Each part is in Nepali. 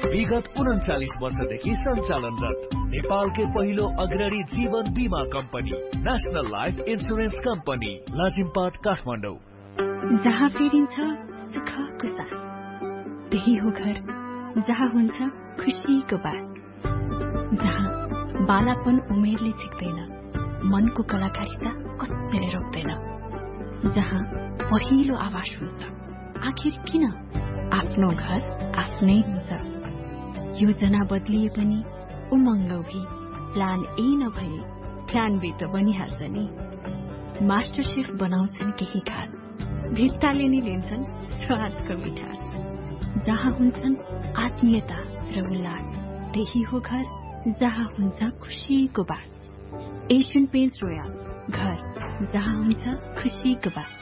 विगत 39 वर्षदेखि सञ्चालनरत नेपालकै पहिलो अग्रणी जीवन बीमा company national life insurance company Lazimpat Kathmandu. जहाँ फेरिन्छ सुखको साथ, त्यही हो घर जहाँ हुन्छ खुसीको बात, जहाँ बालापन उमेरले छिक्दैन, मनको कलाकारिता कसैले रोक्दैन, जहाँ पहिलो आवाज हुन्छ आखिर किन आफ्नो घर आफ्नै हुन्छ। योजना बदलिए पनि उमङ्ग भी प्लान ए नभए प्लान बी त बनिहाल्छ नि। मास्टर शेफ बनाउँछन् केही खास, भित्ताले नि लिन्छन् स्वादको मिठास, जहाँ हुन्छन् आत्मीयता र उल्लास, त्यही हो घर जहाँ हुन्छ खुसीको बात। एशियन पेन्ट्स रोयल, घर जहाँ हुन्छ खुसीको बात।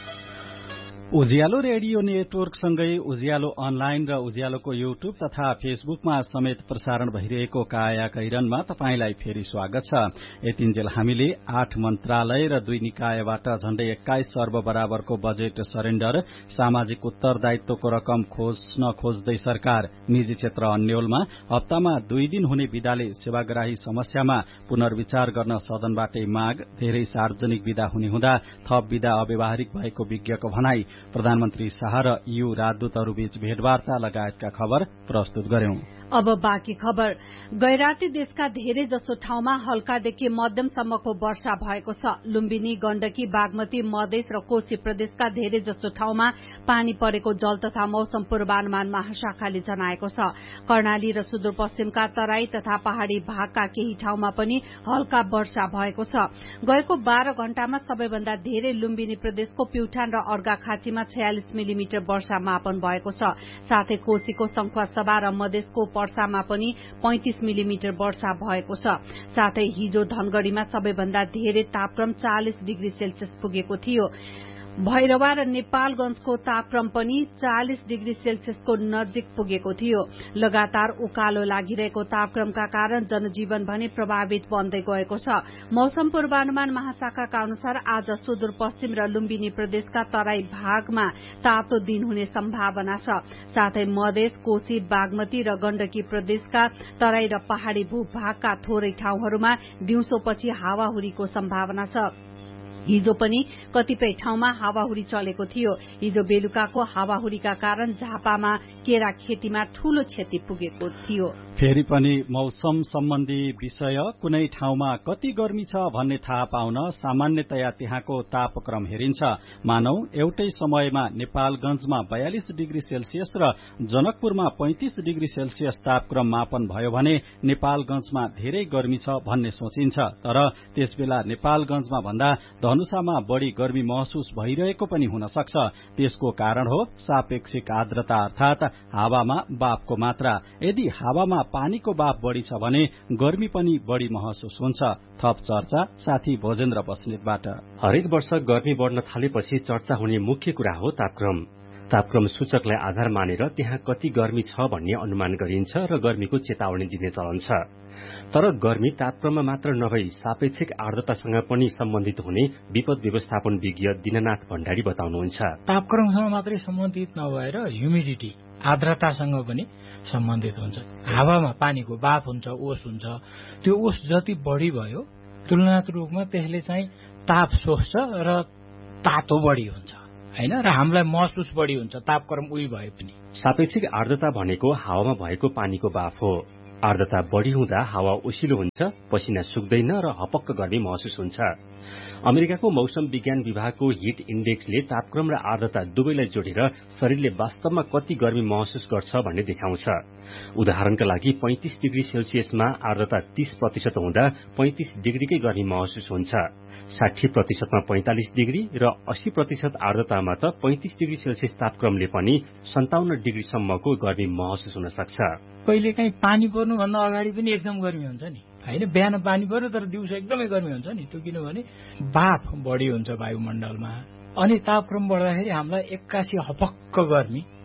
उज्यालो रेडियो नेटवर्कसँगै उज्यालो अनलाइन र उज्यालोको युट्युब तथा फेसबुकमा समेत प्रसारण भइरहेको काया कैरनमा तपाईंलाई फेरि स्वागत छ। यतिन्जेल हामीले 8 मन्त्रालय र 2 निकायबाट झण्डै 21 अर्ब बराबरको बजेट सरेण्डर, सामाजिक उत्तरदायित्वको रकम खोज्दै सरकार, निजी क्षेत्र अन्यलमा हप्तामा 2 दिन हुने विदाले सेवाग्राही समस्यामा पुनर्विचार गर्न सदनबाटै माग, धेरै सार्वजनिक विदा हुने हुँदा थप विदा अव्यावहारिक भएको विज्ञको भनाई, प्रधानमन्त्री शाह र EU राजदूतहरूबीच भेटवार्ता लगायतका खबर प्रस्तुत गर्यौं। अब बाँकी खबर। गैराती देशका धेरै जसो ठाउँमा हल्कादेखि मध्यमसम्मको वर्षा भएको छ। लुम्बिनी, गण्डकी, बागमती, मधेस र कोशी प्रदेशका धेरै जसो ठाउँमा पानी परेको जल तथा मौसम पूर्वानुमान महाशाखाले जनाएको छ। कर्णाली र सुदूरपश्चिमका तराई तथा पहाड़ी भागका केही ठाउँमा पनि हल्का वर्षा भएको छ। गएको 12 घण्टामा सबैभन्दा धेरै लुम्बिनी प्रदेशको प्युठान र अर्घाखाँचीमा 46 मिलिमिटर वर्षा मापन भएको छ। साथै कोशीको सङ्खुवासभा र मधेसको पर्सामा पनि 35 मिलिमिटर वर्षा भएको छ। साथै हिजो धनगढ़ीमा सबैभन्दा धेरै तापक्रम 40 डिग्री सेल्सियस पुगेको थियो। भैरवा र नेपालगंजको तापक्रम पनि 40 डिग्री सेल्सियसको नजिक पुगेको थियो। लगातार उकालो लागिरहेको तापक्रमका कारण जनजीवन भने प्रभावित बन्दै गएको छ। मौसम पूर्वानुमान महाशाखाका अनुसार आज सुदूरपश्चिम र लुम्बिनी प्रदेशका तराई भागमा तातो दिन हुने सम्भावना छ। साथै मधेस, कोशी, बागमती र गण्डकी प्रदेशका तराई र पहाड़ी भूभागका थोरै ठाउँहरूमा दिउँसोपछि हावाहुरीको सम्भावना छ। हिजो पनि कतिपय ठाउँमा हावाहुरी चलेको थियो। हिजो बेलुकाको हावाहुरीका कारण झापामा केरा खेतीमा ठूलो क्षति पुगेको थियो। फेरि पनि मौसम सम्बन्धी विषय। कुनै ठाउँमा कति गर्मी छ भन्ने थाहा पाउन सामान्यतया त्यहाँको तापक्रम हेरिन्छ। मानौ एउटै समयमा नेपालगंजमा 42 डिग्री सेल्सियस र जनकपुरमा 35 डिग्री सेल्सियस तापक्रम मापन भयो भने नेपालगंजमा धेरै गर्मी छ भन्ने सोचिन्छ। तर त्यसबेला नेपालगंजमा भन्दा धनुषामा बढ़ी गर्मी महसुस भइरहेको पनि हुन सक्छ। त्यसको कारण हो सापेक्षिक आर्द्रता अर्थात हावामा बाफको मात्रा। यदि हावामा पानीको बाफ बढ़ी छ भने गर्मी पनि बढ़ी महसुस हुन्छ। थप चर्चा साथी भोजेन्द्र बस्नेतबाट। हरेक वर्ष गर्मी बढ़न थालेपछि चर्चा हुने मुख्य कुरा हो तापक्रम। तापक्रम सूचकलाई आधार मानेर त्यहाँ कति गर्मी छ भन्ने अनुमान गरिन्छ र गर्मीको चेतावनी दिने चलन छ। तर गर्मी तापक्रममा मात्र नभई सापेक्षिक आर्द्रतासँग पनि सम्बन्धित हुने विपद व्यवस्थापन विज्ञ दिननाथ भण्डारी बताउनुहुन्छ। तापक्रमसँग मात्रै सम्बन्धित नभएर ह्युमिडिटी आर्द्रतासँग पनि सम्बन्धित हुन्छ। हावामा पानीको बाफ हुन्छ, ओस हुन्छ। त्यो ओस जति बढ़ी भयो तुलनात्मक रूपमा त्यसले चाहिँ ताप सोच्छ र तातो बढ़ी हुन्छ हैन, र हामीलाई महसुस बढ़ी हुन्छ तापक्रम उही भए पनि। सापेक्षिक आर्द्रता भनेको हावामा भएको पानीको बाफ हो। आर्द्रता बढ़ी हुँदा हावा ओसिलो हुन्छ, पसिना सुक्दैन र हपक्क गर्मी महसुस हुन्छ। अमेरिकाको मौसम विज्ञान विभागको हिट इन्डेक्सले तापक्रम र आर्द्रता दुवैलाई जोडेर शरीरले वास्तवमा कति गर्मी महसुस गर्छ भन्ने देखाउँछ। उदाहरणका लागि 35 डिग्री सेल्सियसमा आर्द्रता 30% हुँदा 35 डिग्रीकै गर्मी महसुस हुन्छ। 60% मा 45 डिग्री र 80% आर्द्रतामा त 35 डिग्री सेल्सियस तापक्रमले पनि 57 डिग्रीसम्मको गर्मी महसुस हुन सक्छ। कहिलेकाहीँ पानी पर्नुभन्दा अगाडि पनि एकदम गर्मी हुन्छ नि हैन। बिहान पानी पर्यो तर दिउँसो एकदमै गर्मी हुन्छ नि। त्यो किनभने बाफ बढ़ी हुन्छ वायुमण्डलमा। अनि तापक्रम बढ्दाखेरि हामीलाई एक्कासी हपक्क गर्मी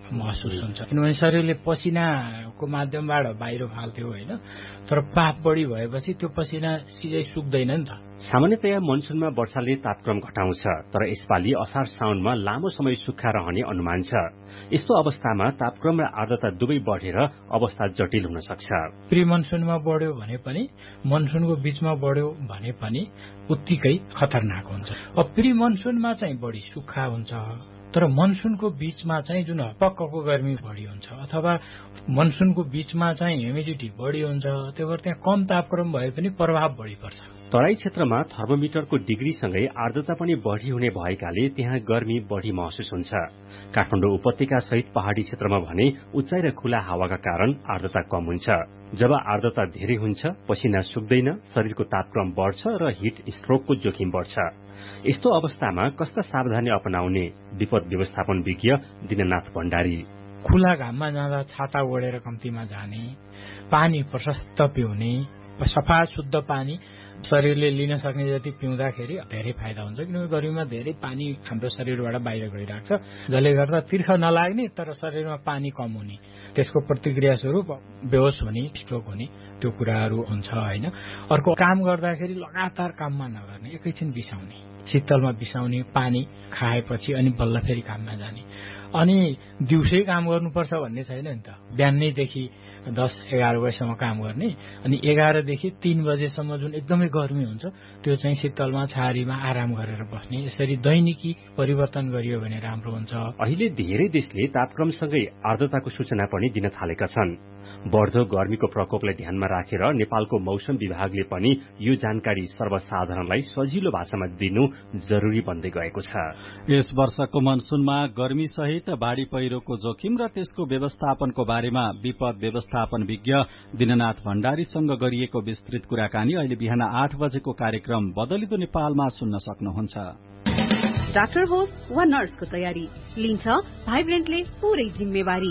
महसुस हुन्छ किनभने शरीरले पसिनाको माध्यमबाट बाहिर फाल्थ्यो होइन तर पाप बढी भएपछि त्यो पसिना सिधै सुक्दैन नि त। सामान्यतया मनसुनमा वर्षाले तापक्रम घटाउँछ तर यसपालि असार साउनमा लामो समय सुक्खा रहने अनुमान छ। यस्तो अवस्थामा तापक्रम र आर्द्रता दुवै बढेर अवस्था जटिल हुन सक्छ। प्री मनसुनमा बढ्यो भने पनि मनसुनको बीचमा बढ्यो भने पनि उत्तिकै खतरनाक हुन्छ। अब प्री मनसुनमा चाहिँ बढी सुक्खा हुन्छ तर मनसुनको बीचमा चाहिँ जुन हपक्कको गर्मी बढी हुन्छ अथवा मनसुनको बीचमा चाहिँ ह्युमिडिटी बढी हुन्छ त्यो भएर त्यहाँ कम तापक्रम भए पनि प्रभाव बढी पर्छ। तराई क्षेत्रमा थर्मोमिटरको डिग्रीसँगै आर्द्रता पनि बढ़ी हुने भएकाले त्यहाँ गर्मी बढ़ी महसुस हुन्छ। काठमाडौँ उपत्यका सहित पहाड़ी क्षेत्रमा भने उचाइ र खुला हावाका कारण आर्द्रता कम हुन्छ। जब आर्द्रता धेरै हुन्छ पसिना सुक्दैन, शरीरको तापक्रम बढ़छ र हिट स्ट्रोकको जोखिम बढ़छ। यस्तो अवस्थामा कस्ता सावधानी अपनाउने विपद व्यवस्थापन विज्ञ दिननाथ भण्डारी। खुला घाममा जाँदा छाता ओढेर कम्तीमा जाने, पानी प्रशस्त पिउने, सफा शुद्ध पानी शरीरले लिन सक्ने जति पिउँदाखेरि धेरै फाइदा हुन्छ किनभने गर्मीमा धेरै पानी हाम्रो शरीरबाट बाहिर गइरहेको छ जसले गर्दा तीर्ख नलाग्ने तर शरीरमा पानी कम हुने त्यसको प्रतिक्रिया स्वरूप बेहोस हुने स्ट्रोक हुने त्यो कुराहरू हुन्छ होइन। अर्को काम गर्दाखेरि लगातार काममा नगर्ने, एकैछिन बिसाउने, शीतलमा बिसाउने, पानी खाएपछि अनि बल्ल फेरि काममा जाने। अनि दिउँसै काम गर्नुपर्छ भन्ने छैन नि त। बिहानैदेखि 10-11 बजेसम्म काम गर्ने अनि 11 देखि 3 बजेसम्म जुन एकदमै गर्मी हुन्छ त्यो चाहिँ शीतलमा छाहारीमा आराम गरेर बस्ने। यसरी दैनिकी परिवर्तन गरियो भने राम्रो हुन्छ। अहिले धेरै देशले तापक्रमसँगै आर्द्रताको सूचना पनि दिन थालेका छन्। बढ़दो गर्मीको प्रकोपलाई ध्यानमा राखेर नेपालको मौसम विभागले पनि यो जानकारी सर्वसाधारणलाई सजिलो भाषामा दिनु जरुरी बन्दै गएको छ। यस वर्षको मनसुनमा गर्मी सहित बाढ़ी पहिरोको जोखिम र त्यसको व्यवस्थापनको बारेमा विपद व्यवस्थापन विज्ञ दिननाथ भण्डारीसँग गरिएको विस्तृत कुराकानी अहिले बिहान 8 बजेको कार्यक्रम बदलिदो नेपालमा सुन्न सक्नुहुन्छ। डाक्टर होस् वा नर्सको तयारी लिन्छ भाइब्रेन्टले पूरै जिम्मेवारी।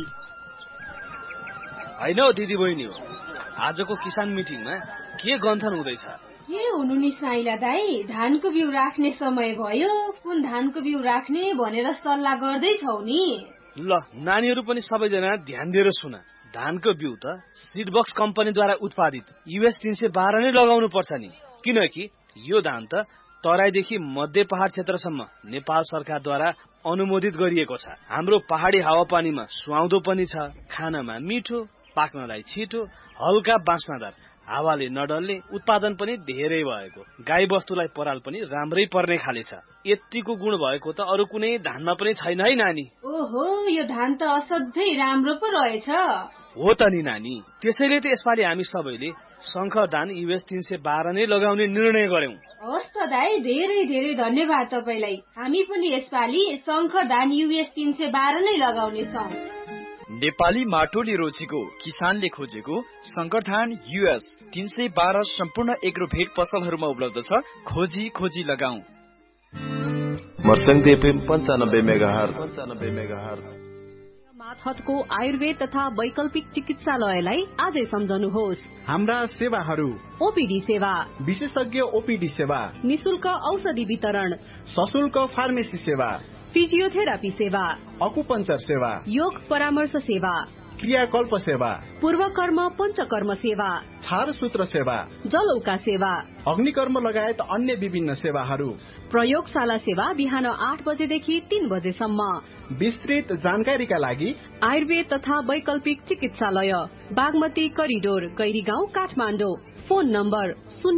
होइन हौ दिदी बहिनी हो, आजको किसान मिटिङमा के गन्थन हुँदैछ? के हुनु नि साइला दाई, धानको बिउ राख्ने समय भयो, कुन धानको बिउ राख्ने भनेर सल्लाह गर्दैछौ नि। ल नानीहरू पनि सबैजना ध्यान दिएर सुन। धानको बिउ त सीडबक्स कम्पनीद्वारा उत्पादित US 312 नै लगाउनु पर्छ नि, किनकि यो धान त तराईदेखि मध्य पहाड क्षेत्रसम्म नेपाल सरकारद्वारा अनुमोदित गरिएको छ। हाम्रो पहाडी हावापानीमा सुहाउँदो पनि छ, खानामा मिठो, पाक्नलाई छिटो, हल्का बाँच्नादार, हावाले नडल्ने, उत्पादन पनि धेरै भएको, गाई बस्तुलाई पराल पनि राम्रै पर्ने खाले छ। यतिको गुण भएको त अरू कुनै धानमा पनि छैन है नानी। ओहो, यो धान त असाध्यै राम्रो पो रहेछ। हो त नि नानी, त्यसैले त यसपालि हामी सबैले शंकर धान US 312 नै लगाउने निर्णय गर्यौं। हस् त दाई, धेरै धेरै धन्यवाद तपाईलाई। हामी पनि यसपालि शंकर धान US 312 नै लगाउने छौं। नेपाली माटोले रोजेको, किसानले खोजेको शंकर धान US 312 सम्पूर्ण एग्रोभेट पसलहरूमा उपलब्ध छ। खोजी खोजी लगाऊ। मर्सङ्ग FM 95 मेगाहर्ज। माथतको आयुर्वेद तथा वैकल्पिक चिकित्सालयलाई आजै सम्झनुहोस्। हाम्रा सेवाहरू: ओपीडी सेवा, विशेषज्ञ ओपीडी सेवा, निशुल्क औषधि वितरण, सशुल्क फार्मेसी सेवा, फिजियोथेरापी सेवा, अकुपञ्चर सेवा, योग परामर्श सेवा, क्रियाकल्प सेवा, पूर्वकर्म पञ्चकर्म सेवा, छारसूत्र सेवा, जलौका सेवा, अग्निकर्म लगायत अन्य विभिन्न सेवाहरू। प्रयोगशाला सेवा बिहान 8 बजेदेखि 3 बजेसम्म। विस्तृत जानकारीका लागि आयुर्वेद तथा वैकल्पिक चिकित्सालय, Bagmati corridor, Gairigaun, Kathmandu. Phone number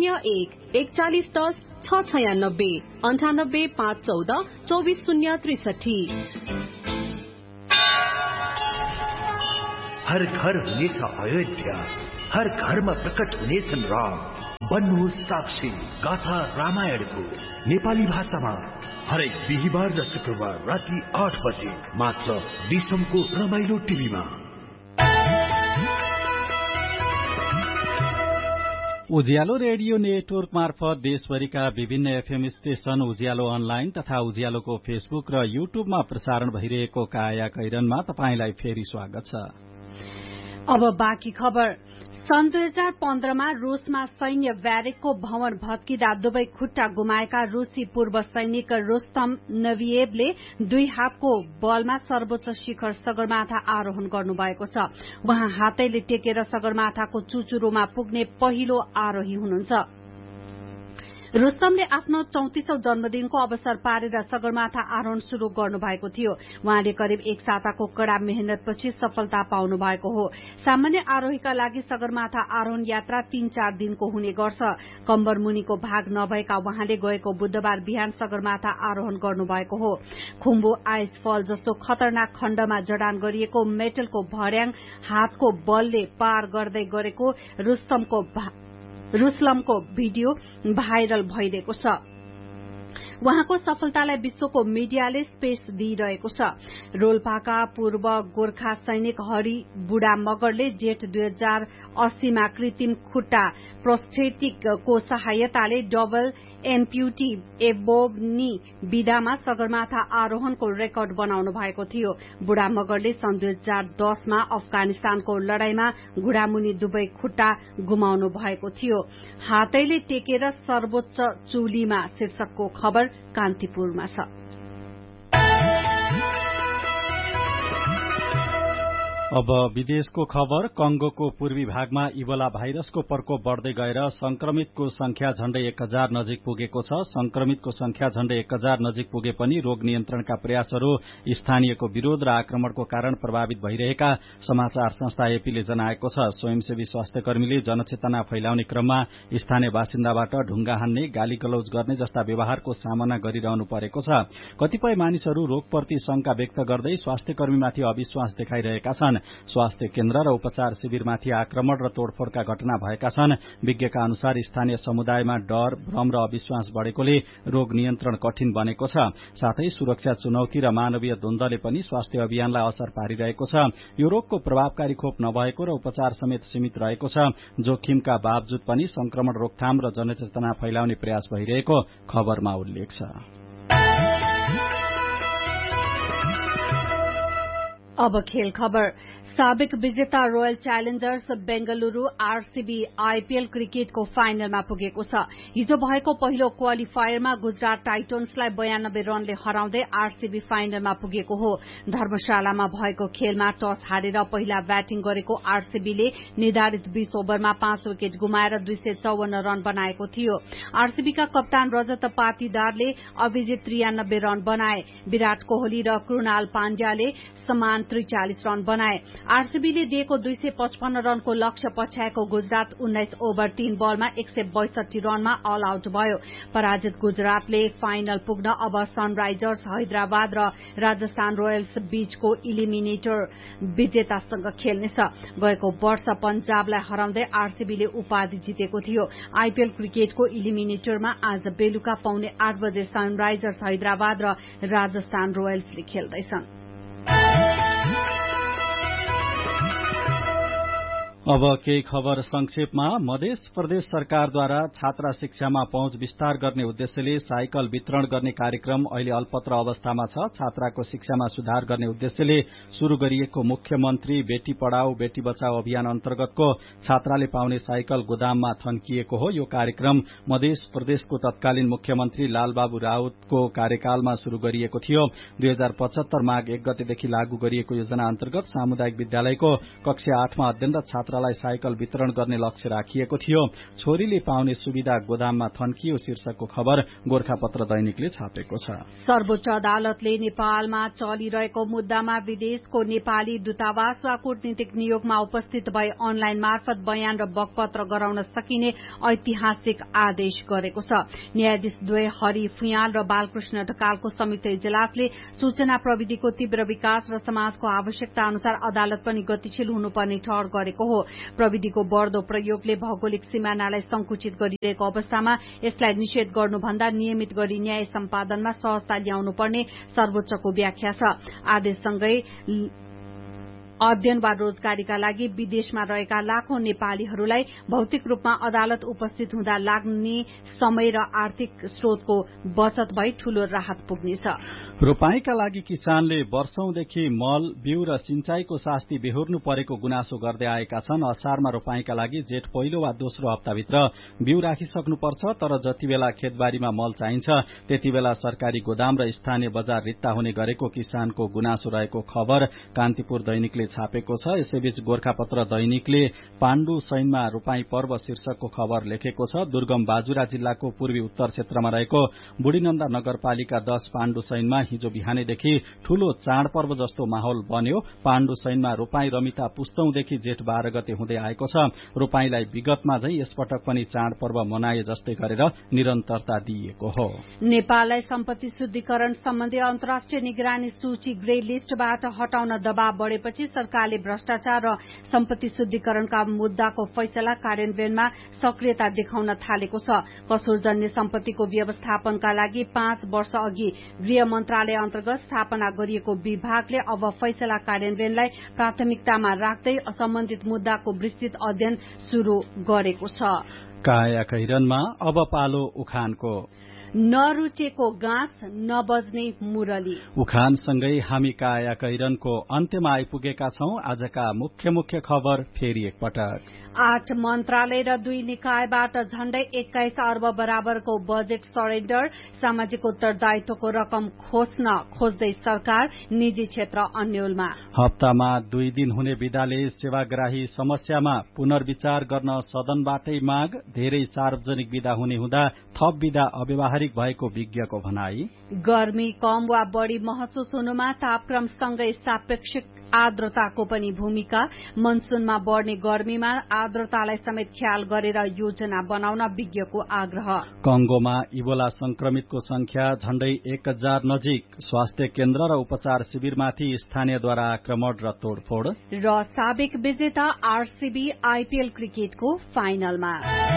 01-4110-696 98-514 24063। हर घर हुनेछ अयोध्या, हर घरमा प्रकट हुनेछन् राम। बन्नुहोस् साक्षी गाथा रामायणको नेपाली भाषामा हरेक बिहिबार र शुक्रबार राति 8 बजे मात्र विश्वको रमाइलो टिभीमा। उज्यालो रेडियो नेटवर्क मार्फत देशभरिका विभिन्न FM स्टेशन, उज्यालो अनलाइन तथा उज्यालोको फेसबुक र युट्युबमा प्रसारण भइरहेको काया कैरनमा तपाईंलाई फेरि स्वागत छ। अब बाँकी खबर। सन् 2015मा रूसमा सैन्य ब्यारेकको भवन भत्किँदा दुवै खुट्टा गुमाएका रूसी पूर्व सैनिक रुस्तम नभिएभले 2 हातको बलमा सर्वोच्च शिखर सगरमाथा आरोहण गर्नुभएको छ। उहाँ हातैले टेकेर सगरमाथाको चुचुरोमा पुग्ने पहिलो आरोही हुनुहुन्छ। रुस्तमले आफ्नो 34औं जन्मदिनको अवसर पारेर सगरमाथा आरोहण शुरू गर्नुभएको थियो। उहाँले करिब 1 साताको कड़ा मेहनतपछि सफलता पाउनु भएको हो। सामान्य आरोहीका लागि सगरमाथा आरोहण यात्रा 3-4 दिनको हुने गर्छ। कम्बर मुनिको भाग नभएका उहाँले गएको बुधबार बिहान सगरमाथा आरोहण गर्नुभएको हो। खुम्बु आइस फल जस्तो खतरनाक खण्डमा जडान गरिएको मेटलको भर्याङ हातको बलले पार गर्दै गरेको रुस्तमको भिडियो भाइरल भइरहेको छ। उहाँको सफलतालाई विश्वको मिडियाले स्पेस दिइरहेको छ। रोल्पाका पूर्व गोर्खा सैनिक हरि बुढा मगरले जेठ 2080मा कृत्रिम खुट्टा प्रोस्थेटिकको सहायताले डबल एम्प्युटी एबोनी विधामा सगरमाथा आरोहणको रेकर्ड बनाउनु भएको थियो। बुढा मगरले सन् 2010मा अफगानिस्तानको लड़ाईमा घुँडामुनि दुवै खुट्टा गुमाउनु भएको थियो। हातैले टेकेर सर्वोच्च चुलीमा शीर्षकको खबर कान्तिपुरमा छ। अब विदेशको खबर। कंगोको पूर्वी भागमा इबोला भाइरसको प्रकोप बढ़दै गएर संक्रमितको संख्या झण्डै 1000 नजिक पुगेको छ। संक्रमितको संख्या झण्डै 1000 नजिक पुगे पनि रोग नियन्त्रणका प्रयासहरू स्थानीयको विरोध र आक्रमणको कारण प्रभावित भइरहेका समाचार संस्था एपीले जनाएको छ। स्वयंसेवी स्वास्थ्य कर्मीले जनचेतना फैलाउने क्रममा स्थानीय बासिन्दाबाट ढुंगा हान्ने, गाली गलौज गर्ने जस्ता व्यवहारको सामना गरिरहनु परेको छ। कतिपय मानिसहरू रोगप्रति शंका व्यक्त गर्दै स्वास्थ्य कर्मीमाथि अविश्वास देखाइरहेका छन्। स्वास्थ्य केन्द्र र उपचार शिविरमाथि आक्रमण र तोडफोडका घटना भएका छन्। विज्ञका अनुसार स्थानीय समुदायमा डर, भ्रम र अविश्वास बढ़ेकोले रोग नियन्त्रण कठिन बनेको छ। साथै सुरक्षा चुनौती र मानवीय द्वन्द्वले पनि स्वास्थ्य अभियानलाई असर पारिरहेको छ। यो रोगको प्रभावकारी खोप नभएको र उपचार समेत सीमित रहेको छ। जोखिमका बावजुद पनि संक्रमण रोकथाम र जनचेतना फैलाउने प्रयास भइरहेको खबरमा उल्लेख छ। अब खेल खबर। साबिक विजेता royal Challengers Bengaluru RCB IPL क्रिकेटको फाइनलमा पुगेको छ। हिजो भएको पहिलो क्वालिफायरमा गुजरात टाइटन्सलाई 92 रनले हराउँदै आरसीबी फाइनलमा पुगेको हो। धर्मशालामा भएको खेलमा टस हारेर पहिला ब्याटिङ गरेको आरसीबीले निर्धारित 20 ओभरमा 5 विकेट गुमाएर 254 रन बनाएको थियो। आरसीबीका कप्तान रजत पाटीदारले अभिजित 93 रन बनाए। विराट कोहली र कृणाल पाण्ड्याले समान 43 रन बनाए। आरसीबीले दिएको 255 रनको लक्ष्य पछ्याएको गुजरात 19 ओभर 3 बलमा 162 रनमा अल आउट भयो। पराजित गुजरातले फाइनल पुग्न अब सनराइजर्स हैदराबाद र राजस्थान रोयल्स बीचको इलिमिनेटर विजेतासँग खेल्नेछ। गएको वर्ष पंजाबलाई हराउँदै आरसीबीले उपाधि जितेको थियो। आईपीएल क्रिकेटको इलिमिनेटरमा आज बेलुका 7:45 बजे सनराइजर्स हैदराबाद र राजस्थान रोयल्सले खेल्दैछन्। अब केही खबर संक्षेपमा। मध्य प्रदेश सरकारद्वारा छात्रा शिक्षामा पहुँच विस्तार गर्ने उद्देश्यले साइकल वितरण गर्ने कार्यक्रम अहिले अल्पत्र अवस्थामा छ। छात्राको शिक्षामा सुधार गर्ने उद्देश्यले शुरू गरिएको मुख्यमन्त्री बेटी पढ़ाओ बेटी बचाओ अभियान अन्तर्गतको छात्राले पाउने साइकल गोदाममा थन्किएको हो। यो कार्यक्रम मध्य प्रदेशको तत्कालीन मुख्यमन्त्री लालबाबु राउतको कार्यकालमा शुरू गरिएको थियो। 2075 माघ 1 गतेदेखि लागू गरिएको योजना अन्तर्गत सामुदायिक विद्यालयको कक्षा 8मा अध्ययनरत छात्रालाई साइकल वितरण गर्ने लक्ष्य राखिएको थियो। छोरीले पाउने सुविधा गोदाममा थन्कियो शीर्षकको खबर गोरखापत्र दैनिकले छापेको छ। सर्वोच्च अदालतले नेपालमा चलिरहेको मुद्दामा विदेशको नेपाली दूतावास वा कूटनीतिक नियोगमा उपस्थित भई अनलाइन मार्फत बयान र बकपत्र गराउन सकिने ऐतिहासिक आदेश गरेको छ। न्यायाधीश द्वय हरि फुयाल र बालकृष्ण ढकालको संयुक्त इजलासले सूचना प्रविधिको तीव्र विकास र समाजको आवश्यकता अनुसार अदालत पनि गतिशील हुनुपर्ने ठहर गरेको हो। प्रविधिको बढ़दो प्रयोगले भौगोलिक सिमानालाई संकुचित गरिरहेको अवस्थामा यसलाई निषेध गर्नुभन्दा नियमित गरी न्याय सम्पादनमा सहजता ल्याउनुपर्ने सर्वोच्चको व्याख्या छ। आदेशसँगै अध्ययन वा रोजगारीका लागि विदेशमा रहेका लाखौं नेपालीहरूलाई भौतिक रूपमा अदालत उपस्थित हुँदा लाग्ने समय र आर्थिक स्रोतको बचत भई ठूलो राहत पुग्नेछ। रोपाईका लागि किसानले वर्षौंदेखि मल, बिउ र सिंचाईको शास्ति बेहोर्नु परेको गुनासो गर्दै आएका छन्। असारमा रोपाईका लागि जेठ पहिलो वा दोस्रो हप्ताभित्र बिउ राखिसक्नुपर्छ, तर जति बेला खेतबारीमा मल चाहिन्छ त्यति बेला सरकारी गोदाम र स्थानीय बजार रित्ता हुने गरेको किसानको गुनासो रहेको खबर कान्तिपुर दैनिकले छापेको छ। यसैबीच गोर्खापत्र दैनिकले पाण्डु सैनमा रोपाई पर्व शीर्षकको खबर लेखेको छ। दुर्गम बाजुरा जिल्लाको पूर्वी उत्तर क्षेत्रमा रहेको बुढीनन्दा नगरपालिका 10 पाण्डु सैनमा हिजो बिहानैदेखि ठूलो चाडपर्व जस्तो माहौल बन्यो। पाण्डु सैनमा रोपाई रमिता पुस्तौंदेखि जेठ 12 गते हुँदै आएको छ। रोपाईलाई विगतमा झै यसपटक पनि चाडपर्व मनाए जस्तै गरेर निरन्तरता दिइएको हो। नेपाललाई सम्पत्ति शुद्धिकरण सम्बन्धी अन्तर्राष्ट्रिय निगरानी सूची ग्रे लिस्टबाट हटाउन दबाव बढ़ेपछि सरकारले भ्रष्टाचार र सम्पत्ति शुद्धिकरणका मुद्दाको फैसला कार्यान्वयनमा सक्रियता देखाउन थालेको छ। कसुरजन्य सम्पत्तिको व्यवस्थापनका लागि 5 वर्ष अघि गृह मन्त्रालय अन्तर्गत स्थापना गरिएको विभागले अब फैसला कार्यान्वयनलाई प्राथमिकतामा राख्दै सम्बन्धित मुद्दाको विस्तृत अध्ययन शुरू गरेको छ। काया कैरनमा अब पालो उखानको। नरुचेको गाँस नबज्ने मुरली। उखानसँगै हामी काया कैरनको अन्त्यमा आइपुगेका छौं। आजका मुख्य खबर फेरि एकपटक। 8 मन्त्रालय र 2 निकायबाट झण्डै 21 अर्ब बराबरको बजेट सरेन्डर। सामाजिक उत्तरदायित्वको रकम खोज्दै सरकार, निजी क्षेत्र अन्यलमा। हप्तामा 2 दिन हुने विदाले सेवाग्राही समस्यामा पुनर्विचार गर्न सदनबाटै माग। धेरै सार्वजनिक विदा हुने हुँदा थप विदा अव्यावहारिक भएको विज्ञको भनाई। गर्मी कम वा बढ़ी महसुस हुनुमा तापक्रमसँगै सापेक्षिक आर्द्रताको पनि भूमिका। मनसूनमा बढ़ने गर्मीमा आर्द्रतालाई समेत ख्याल गरेर योजना बनाउन विज्ञको आग्रह। कंगोमा इबोला संक्रमितको संख्या झण्डै 1000 नजिक। स्वास्थ्य केन्द्र र उपचार शिविरमाथि स्थानीयद्वारा आक्रमण र तोडफोड। र साबिक विजेता आरसीबी आईपीएल क्रिकेटको फाइनलमा।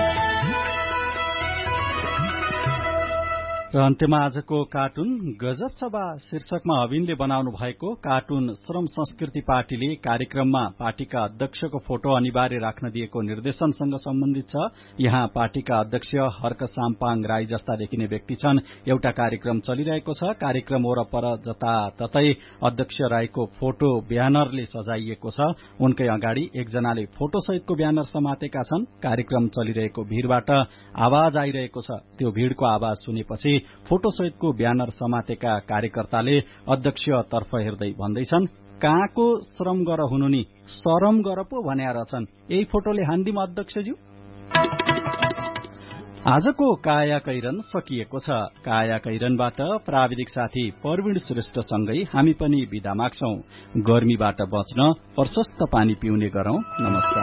र अन्त्यमा आजको कार्टुन गजब छ बा शीर्षकमा अविनले बनाउनु भएको कार्टुन श्रम संस्कृति पार्टीले कार्यक्रममा पार्टीका अध्यक्षको फोटो अनिवार्य राख्न दिएको निर्देशनसँग सम्बन्धित छ। यहाँ पार्टीका अध्यक्ष हर्क साम्पाङ राई जस्ता देखिने व्यक्ति छन्। एउटा कार्यक्रम चलिरहेको छ। कार्यक्रम वरपर जताततै अध्यक्ष राईको फोटो ब्यानरले सजाइएको छ। उनकै अगाडि एकजनाले फोटो सहितको ब्यानर समातेका छन्। कार्यक्रम चलिरहेको भीड़बाट आवाज आइरहेको छ। त्यो भीड़को आवाज सुनेपछि फोटोसहितको ब्यानर समातेका कार्यकर्ताले अध्यक्षतर्फ हेर्दै भन्दैछन्, कहाँको श्रम गर हुनु नि, शरम गर पो भन्या रहेछन्। यही फोटोले हान्दिम अध्यक्षज्यू। आजको काया कैरन सकिएको छ। काया कैरनबाट प्राविधिक साथी परवीण श्रेष्ठसँगै हामी पनि बिदा माग्छौं। गर्मीबाट बच्न प्रशस्त पानी पिउने गरौं। नमस्कार।